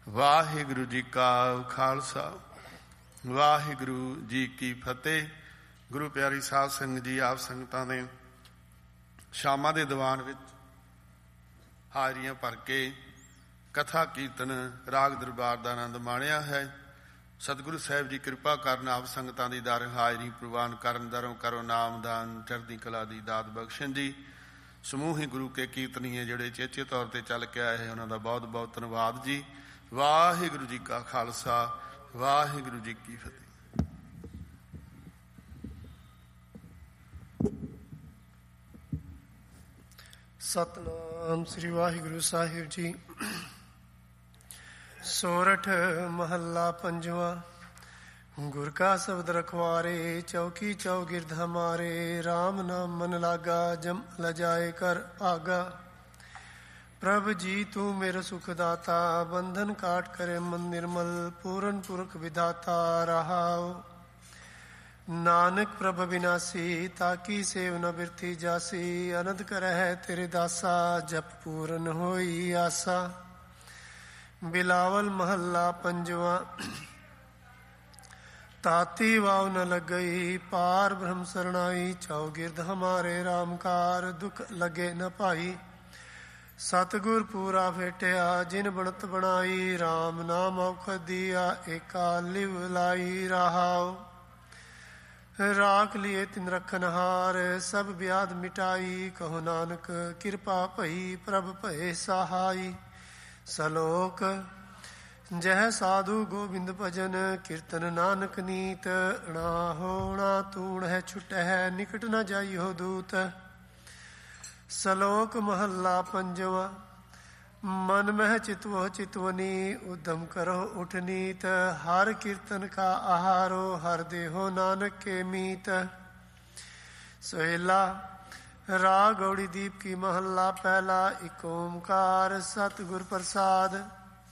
ਵਾਹਿਗੁਰੂ ਜੀ ਕਾ ਖਾਲਸਾ, ਵਾਹਿਗੁਰੂ ਜੀ ਕੀ ਫਤਿਹ। ਗੁਰੂ ਪਿਆਰੀ ਸਾਧ ਸੰਗਤ ਜੀ, ਆਪ ਸੰਗਤਾਂ ਨੇ ਸ਼ਾਮਾਂ ਦੇ ਦੀਵਾਨ ਵਿੱਚ ਹਾਜ਼ਰੀਆਂ ਭਰ ਕੇ ਕਥਾ ਕੀਰਤਨ ਰਾਗ ਦਰਬਾਰ ਦਾ ਆਨੰਦ ਮਾਣਿਆ ਹੈ। ਸਤਿਗੁਰੂ ਸਾਹਿਬ ਜੀ ਕਿਰਪਾ ਕਰਨ, ਆਪ ਸੰਗਤਾਂ ਦੀ ਦਰ ਹਾਜ਼ਰੀ ਪ੍ਰਵਾਨ ਕਰਨ, ਦਰੋਂ ਕਰੋ ਨਾਮਦਾਨ, ਚੜ੍ਹਦੀ ਕਲਾ ਦੀ ਦਾਤ ਬਖਸ਼ਣ ਜੀ। ਸਮੂਹ ਹੀ ਗੁਰੂ ਕੇ ਕੀਰਤਨੀਏ ਜਿਹੜੇ ਚੇਚੇ ਤੌਰ ਤੇ ਚੱਲ ਕੇ ਆਏ ਹੈ, ਉਹਨਾਂ ਦਾ ਬਹੁਤ ਬਹੁਤ ਧੰਨਵਾਦ ਜੀ। ਵਾਹਿਗੁਰੂ ਜੀ ਕਾ ਖਾਲਸਾ, ਵਾਹਿਗੁਰੂ ਜੀ ਕੀ ਫਤਿਹ। ਸਤਿਨਾਮ ਸ੍ਰੀ ਵਾਹਿਗੁਰੂ ਸਾਹਿਬ ਜੀ। ਸੋਰਠ ਮਹੱਲਾ ਪੰਜਵਾਂ। ਗੁਰ ਕਾ ਸ਼ਬਦ ਰਖਵਾਰੇ, ਚੌਕੀ ਚੌਗਿਰਦ ਹਮਾਰੇ। ਰਾਮ ਨਾਮ ਮਨ ਲਾਗਾ, ਜਮ ਲਜਾਏ ਕਰ ਆਗਾ। ਪ੍ਰਭ ਜੀ ਤੂੰ ਮੇਰਾ ਸੁਖ ਦਾਤਾ, ਬੰਧਨ ਕਾਟ ਕਰੇ ਮਨ ਨਿਰਮਲ। ਪੂਰਨ ਪੁਰਖ ਵਿਦਾਤਾ ਰਹਾਉ। ਨਾਨਕ ਪ੍ਰਭ ਬਿਨਾਸੀ, ਤਾਕੀ ਸੇਵ ਨ ਬਿਰਥੀ ਜਾਸੀ। ਅਨੰਦ ਕਰਹਿ ਤੇਰੇ ਦਾਸਾ, ਜਪ ਪੂਰਨ ਹੋਈ ਆਸਾ। ਬਿਲਾਵਲ ਮਹੱਲਾ ਪੰਜਵਾਂ। ਤਾਤੀ ਵਾਵ ਨ ਲੱਗਈ, ਪਾਰ ਬ੍ਰਹਮ ਸਰਣਾਈ। ਚੌਗਿਰਦ ਹਮਾਰੇ ਰਾਮਕਾਰ, ਦੁਖ ਲਗੇ ਨ ਭਾਈ। ਸਤਿਗੁਰ ਪੂਰਾ ਫੇਟਿਆ, ਜਿਨ ਬਣਤ ਬਣਾਈ। ਰਾਮ ਨਾਮ ਔਖਦ ਦੀਆ, ਏਕਾ ਲਿਵ ਲਾਈ ਰਹਾਉ। ਰਾਖ ਲਿਏ ਤਿਨ ਰਖਨਹਾਰ, ਸਭ ਵਿਆਧ ਮਿਟਾਈ। ਕਹੋ ਨਾਨਕ ਕਿਰਪਾ ਭਈ, ਪ੍ਰਭ ਭਏ ਸਹਾਈ। ਸਲੋਕ। ਜਹ ਸਾਧੂ ਗੋਬਿੰਦ ਭਜਨ, ਕੀਰਤਨ ਨਾਨਕ ਨੀਤ। ਨਾ ਹੋਣਾ ਤੂਣ ਹੈ ਛੁਟਹਿ, ਨਿਕਟ ਨ ਜਾਈਓ ਦੂਤ। ਸਲੋਕ ਮਹੱਲਾ ਪੰਜਵਾਂ। ਮਨ ਮਹਿ ਚਿਤਵੋ ਚਿਤਵਨੀ, ਉਦਮ ਕਰੋ ਉਠ ਨੀਤ। ਹਰ ਕੀਰਤਨ ਕਾ ਆਹਾਰੋ, ਹਰ ਦੇਹੋ ਨਾਨਕ ਕੇ ਮੀਤ। ਸੋਹਿਲਾ। ਰਾਗ ਗੌੜੀ ਦੀਪ ਕੀ ਮਹੱਲਾ ਪਹਿਲਾ। ਇਕ ਓਮਕਾਰ ਸਤਿਗੁਰ ਪ੍ਰਸਾਦ।